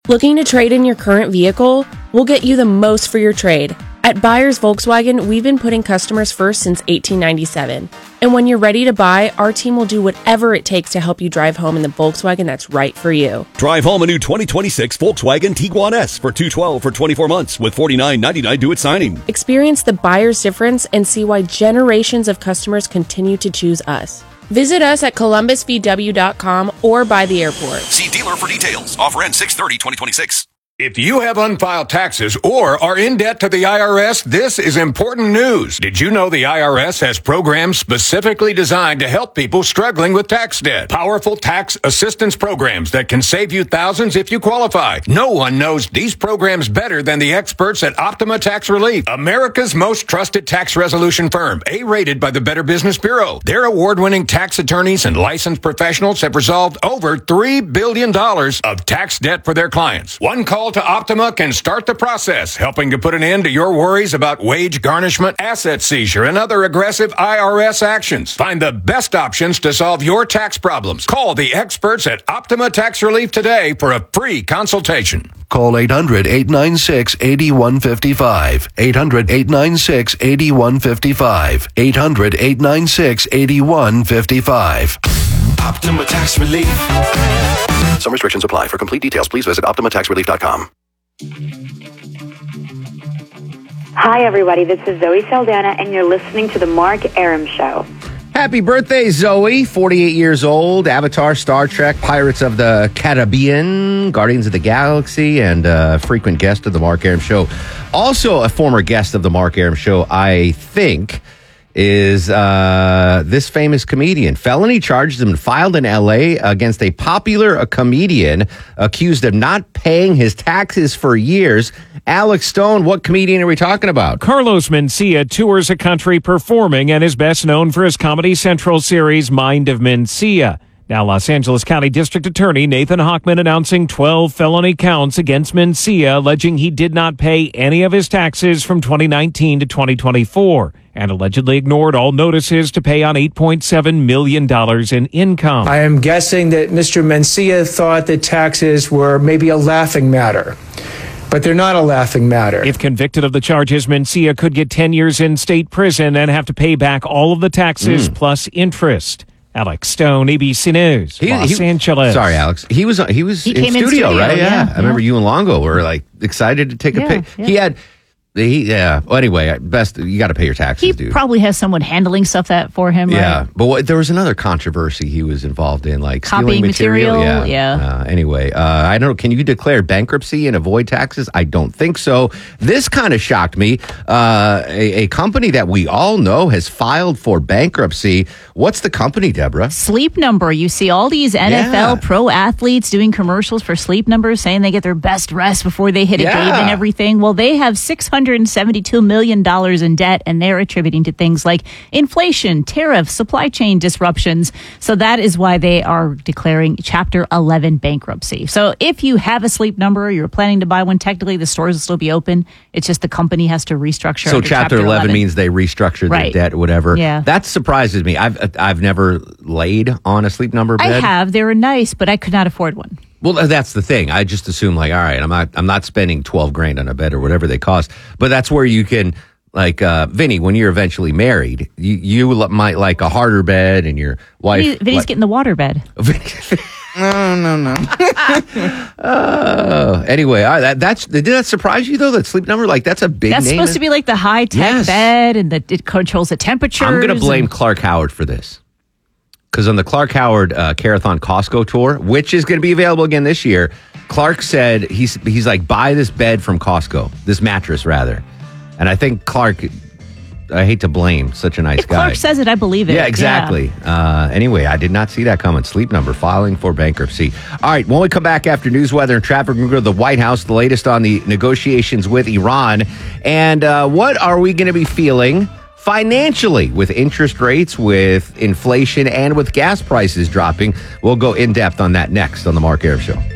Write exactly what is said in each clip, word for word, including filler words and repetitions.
Looking to trade in your current vehicle? We'll get you the most for your trade. At Buyers Volkswagen, we've been putting customers first since eighteen ninety-seven. And when you're ready to buy, our team will do whatever it takes to help you drive home in the Volkswagen that's right for you. Drive home a new twenty twenty-six Volkswagen Tiguan S for two hundred twelve dollars for twenty-four months with forty-nine ninety-nine due at signing. Experience the buyer's difference and see why generations of customers continue to choose us. Visit us at columbus v w dot com or by the airport. See dealer for details. Offer ends six thirty twenty twenty-six. If you have unfiled taxes or are in debt to the I R S, this is important news. Did you know the I R S has programs specifically designed to help people struggling with tax debt? Powerful tax assistance programs that can save you thousands if you qualify. No one knows these programs better than the experts at Optima Tax Relief, America's most trusted tax resolution firm, A-rated by the Better Business Bureau. Their award-winning tax attorneys and licensed professionals have resolved over three billion dollars of tax debt for their clients. One call to Optima can start the process, helping to put an end to your worries about wage garnishment, asset seizure, and other aggressive I R S actions. Find the best options to solve your tax problems. Call the experts at Optima Tax Relief today for a free consultation. Call eight hundred, eight nine six, eight one five five. eight hundred, eight nine six, eight one five five. eight hundred, eight nine six, eight one five five. Optima Tax Relief. Some restrictions apply. For complete details, please visit optima tax relief dot com. Hi, everybody. This is Zoe Saldana, and you're listening to The Mark Aram Show. Happy birthday, Zoe. forty-eight years old. Avatar, Star Trek, Pirates of the Caribbean, Guardians of the Galaxy, and a frequent guest of The Mark Aram Show. Also a former guest of The Mark Aram Show, I think, is uh, this famous comedian. Felony charges have been filed in L A against a popular a comedian accused of not paying his taxes for years. Alex Stone, what comedian are we talking about? Carlos Mencia tours the country performing and is best known for his Comedy Central series Mind of Mencia. Now, Los Angeles County District Attorney Nathan Hochman announcing twelve felony counts against Mencia, alleging he did not pay any of his taxes from twenty nineteen to twenty twenty-four and allegedly ignored all notices to pay on eight point seven million dollars in income. I am guessing that Mister Mencia thought that taxes were maybe a laughing matter, but they're not a laughing matter. If convicted of the charges, Mencia could get ten years in state prison and have to pay back all of the taxes mm. plus interest. Alex Stone, A B C News, he, Los he, Angeles. Sorry, Alex. He was he was he in, studio, in studio, right? Yeah, yeah. yeah. I remember you and Longo were like excited to take yeah, a pic. Yeah. He had he yeah. Well, anyway, best you got to pay your taxes, he dude. Probably has someone handling stuff that for him. Yeah, right? but what, there was another controversy he was involved in, like copying stealing material. material Yeah. yeah. Uh, anyway, uh, I don't know. Can you declare bankruptcy and avoid taxes? I don't think so. This kind of shocked me. Uh, a, a company that we all know has filed for bankruptcy. What's the company, Deborah? Sleep Number. You see all these N F L Yeah. pro athletes doing commercials for Sleep Number, saying they get their best rest before they hit a Yeah. game and everything. Well, they have six hundred seventy-two million dollars in debt, and they're attributing to things like inflation, tariffs, supply chain disruptions. So that is why they are declaring Chapter eleven bankruptcy. So if you have a Sleep Number, you're planning to buy one, technically the stores will still be open. It's just the company has to restructure. So under Chapter eleven means they restructured Right. their debt, whatever. Yeah. That surprises me. I've I've never laid on a Sleep Number bed. I have. They were nice, but I could not afford one. Well, that's the thing. I just assume like, all right, I'm not I'm not spending twelve grand on a bed or whatever they cost. But that's where you can, like, uh, Vinny, when you're eventually married, you, you might like a harder bed, and your wife. Vinny's, Vinny's like, getting the water bed. No, no, no. Oh, anyway, all right, that, that's did that surprise you though? That Sleep Number, like that's a big. That's name. supposed to be like the high tech Yes. bed, and that it controls the temperature. I'm going to blame Clark Howard for this. Because on the Clark Howard uh, Carathon Costco tour, which is going to be available again this year, Clark said he's he's like, buy this bed from Costco, this mattress rather. And I think Clark, I hate to blame such a nice if guy. Clark says it, I believe it. Yeah, exactly. Uh, anyway, I did not see that coming. Sleep Number filing for bankruptcy. All right, when we come back after news, weather, and traffic, we're going to go to the White House, the latest on the negotiations with Iran. And uh, what are we going to be feeling financially with interest rates, with inflation, and with gas prices dropping? We'll go in depth on that next on the Mark Aram Show.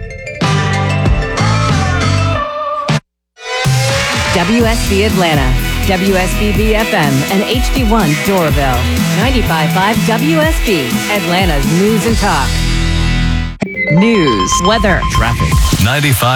W S B Atlanta, W S B B F M, and H D one Doraville. ninety-five point five W S B, Atlanta's news and talk. News, weather, Traffic. ninety-five